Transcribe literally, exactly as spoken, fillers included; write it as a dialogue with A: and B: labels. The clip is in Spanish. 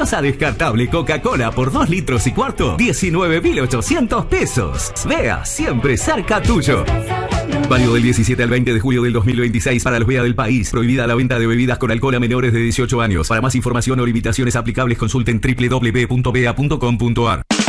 A: gaseosa descartable Coca-Cola por dos litros y cuarto, diecinueve mil ochocientos pesos. Vea, siempre cerca tuyo. Válido del diecisiete al veinte de julio del dos mil veintiséis para los B E A del país. Prohibida la venta de bebidas con alcohol a menores de dieciocho años. Para más información o limitaciones aplicables consulten doble u doble u doble u punto bea punto com punto ar.